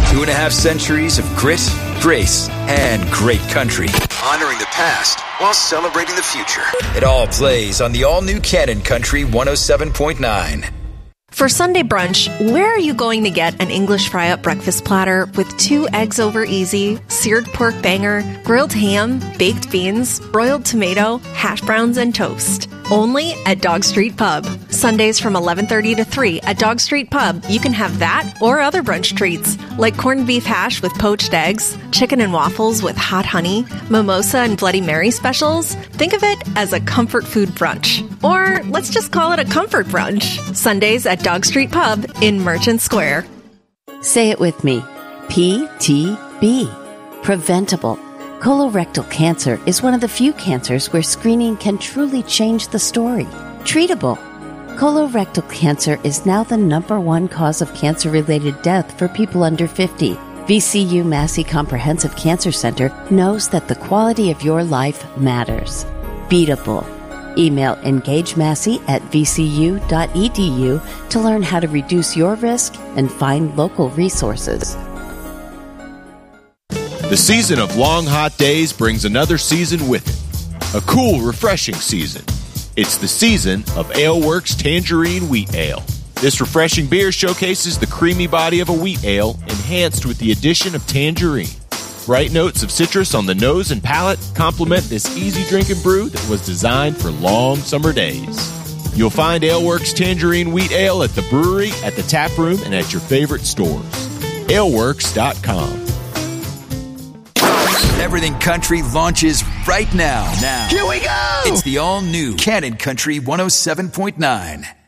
2.5 centuries of grit, grace, and great country. Honoring the past while celebrating the future. It all plays on the all-new Cannon Country 107.9. For Sunday brunch, where are you going to get an English fry-up breakfast platter with 2 eggs over easy, seared pork banger, grilled ham, baked beans, broiled tomato, hash browns, and toast? Only at Dog Street Pub. Sundays from 11:30 to 3 at Dog Street Pub, you can have that or other brunch treats, like corned beef hash with poached eggs, chicken and waffles with hot honey, mimosa and Bloody Mary specials. Think of it as a comfort food brunch. Or let's just call it a comfort brunch. Sundays at Dog Street Pub in Merchant Square. Say it with me. PTB. Preventable. Colorectal cancer is one of the few cancers where screening can truly change the story. Treatable. Colorectal cancer is now the #1 cause of cancer-related death for people under 50. VCU Massey Comprehensive Cancer Center knows that the quality of your life matters. Beatable. Email engagemassey@vcu.edu to learn how to reduce your risk and find local resources. The season of long, hot days brings another season with it. A cool, refreshing season. It's the season of AleWorks Tangerine Wheat Ale. This refreshing beer showcases the creamy body of a wheat ale, enhanced with the addition of tangerine. Bright notes of citrus on the nose and palate complement this easy-drinking brew that was designed for long summer days. You'll find AleWorks Tangerine Wheat Ale at the brewery, at the tap room, and at your favorite stores. AleWorks.com. Everything Country launches right now. Here we go! It's the all-new Cannon Country 107.9.